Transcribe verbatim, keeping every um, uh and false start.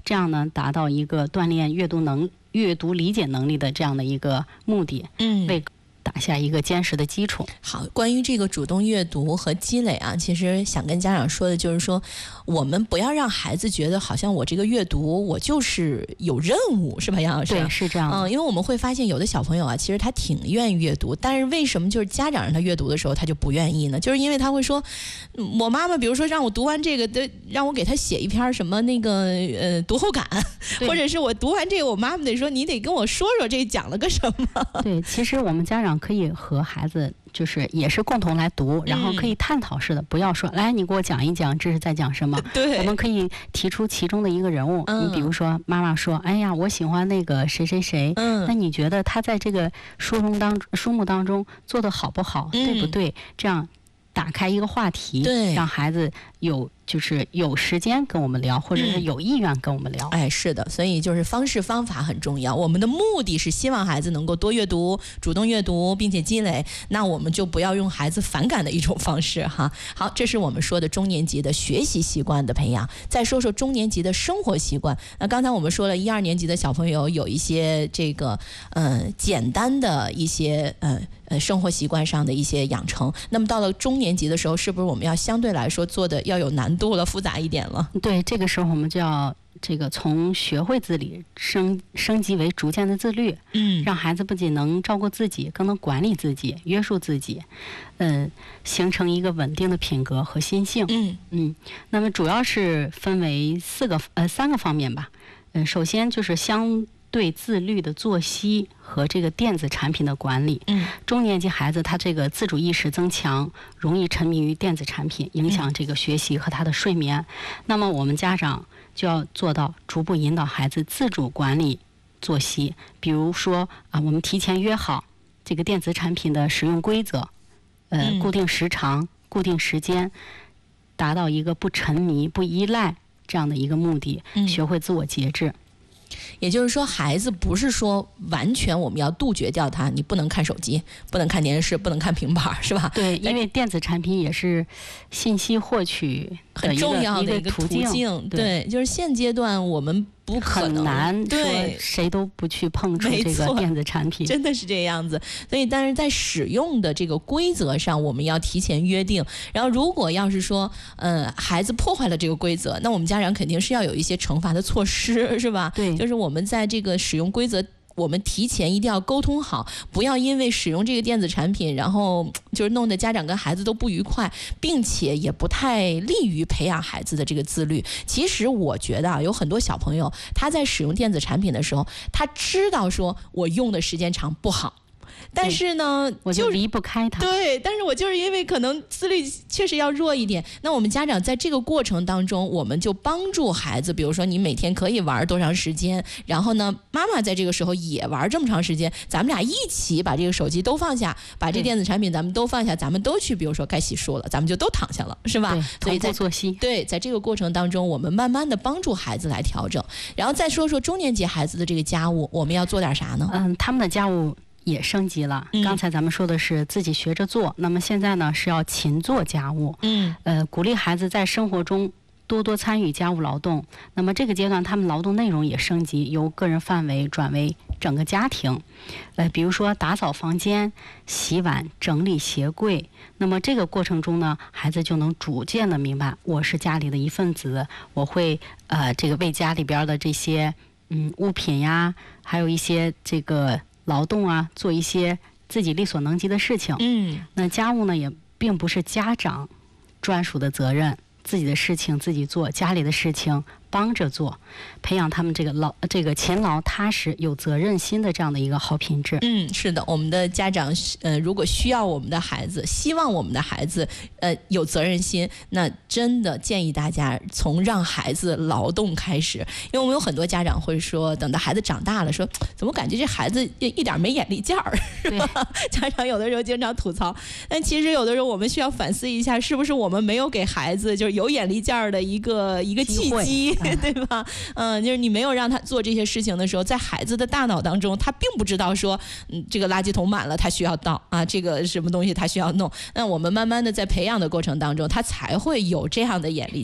这样呢达到一个锻炼阅读能阅读理解能力的这样的一个目的， 嗯， 为打下一个坚实的基础。 好，关于这个主动阅读和积累啊，其实想跟家长说的就是说，我们不要让孩子觉得好像我这个阅读我就是有任务，是吧，杨老师？ 对，是这样的。 嗯，因为我们会发现有的小朋友啊，其实他挺愿意阅读，但是为什么就是家长让他阅读的时候他就不愿意呢？就是因为他会说，我妈妈比如说让我读完这个的，让我给他写一篇什么那个呃读后感，或者是我读完这个，我妈妈得说你得跟我说说这讲了个什么。 对，其实我们家长可以和孩子就是也是共同来读，然后可以探讨式的，不要说来你给我讲一讲这是在讲什么。 对， 我们可以提出其中的一个人物， 嗯、 你比如说妈妈说，哎呀，我喜欢那个谁谁谁， 嗯， 那你觉得他在这个书中当书目当中做得好不好， 嗯、 对不对？这样打开一个话题， 对， 让孩子有就是有时间跟我们聊，或者是有意愿跟我们聊。 嗯、哎，是的，所以就是方式方法很重要。我们的目的是希望孩子能够多阅读、主动阅读，并且积累。那我们就不要用孩子反感的一种方式哈。好，这是我们说的中年级的学习习惯的培养。再说说中年级的生活习惯。那刚才我们说了一二年级的小朋友有一些这个呃简单的一些呃呃生活习惯上的一些养成。那么到了中年级的时候，是不是我们要相对来说做的要有难度了，复杂一点了？ 对，这个时候我们就要这个从学会自理升升级为逐渐的自律， 嗯， 让孩子不仅能照顾自己，更能管理自己、约束自己，嗯、呃，形成一个稳定的品格和心性。 嗯嗯，那么主要是分为四个呃三个方面吧。嗯、呃，首先就是相对自律的作息和这个电子产品的管理。 嗯， 中年级孩子他这个自主意识增强，容易沉迷于电子产品，影响这个学习和他的睡眠。嗯、那么我们家长就要做到逐步引导孩子自主管理作息，比如说啊，我们提前约好这个电子产品的使用规则，呃， 嗯、 固定时长、固定时间，达到一个不沉迷、不依赖这样的一个目的， 嗯、 学会自我节制。 也就是说，孩子不是说完全我们要杜绝掉他，你不能看手机，不能看电视，不能看平板，是吧？ 对，因为电子产品也是信息获取的很重要的一个途径。 径对，对，就是现阶段我们不可能很难对说谁都不去碰触这个电子产品， 真的是这样子。所以，但是在使用的这个规则上，我们要提前约定。然后，如果要是说，呃，孩子破坏了这个规则，那我们家长肯定是要有一些惩罚的措施，是吧？ 对， 就是我们在这个使用规则。我们提前一定要沟通好，不要因为使用这个电子产品，然后就是弄得家长跟孩子都不愉快，并且也不太利于培养孩子的这个自律。其实我觉得啊，有很多小朋友他在使用电子产品的时候，他知道说我用的时间长不好。但是呢， 我就离不开它。 对，但是我就是因为可能自律确实要弱一点。那我们家长在这个过程当中，我们就帮助孩子，比如说你每天可以玩多长时间，然后呢，妈妈在这个时候也玩这么长时间，咱们俩一起把这个手机都放下，把这电子产品咱们都放下，咱们都去，比如说该洗漱了，咱们就都躺下了，是吧？ 所以在作息， 对，在这个过程当中，我们慢慢的帮助孩子来调整。然后再说说中年级孩子的这个家务，我们要做点啥呢？ 嗯，他们的家务也升级了。刚才咱们说的是自己学着做，嗯、那么现在呢是要勤做家务。 嗯， 呃，鼓励孩子在生活中多多参与家务劳动。那么这个阶段，他们劳动内容也升级，由个人范围转为整个家庭。呃，比如说打扫房间、洗碗、整理鞋柜。那么这个过程中呢，孩子就能逐渐的明白，我是家里的一份子，我会呃这个为家里边的这些嗯物品呀，还有一些这个劳动啊，做一些自己力所能及的事情。 嗯， 那家务呢，也并不是家长专属的责任，自己的事情自己做，家里的事情帮着做，培养他们这个劳这个勤劳踏实、有责任心的这样的一个好品质。 嗯，是的，我们的家长呃，如果需要我们的孩子，希望我们的孩子呃有责任心，那真的建议大家从让孩子劳动开始。因为我们有很多家长会说，等到孩子长大了，说怎么感觉这孩子一点没眼力劲儿，是吧？家长有的时候经常吐槽，但其实有的时候我们需要反思一下，是不是我们没有给孩子就是有眼力劲儿的一个一个契机。对吧？嗯，就是你没有让他做这些事情的时候，在孩子的大脑当中，他并不知道说，嗯，这个垃圾桶满了，他需要倒啊，这个什么东西他需要弄。那我们慢慢的在培养的过程当中，他才会有这样的眼力。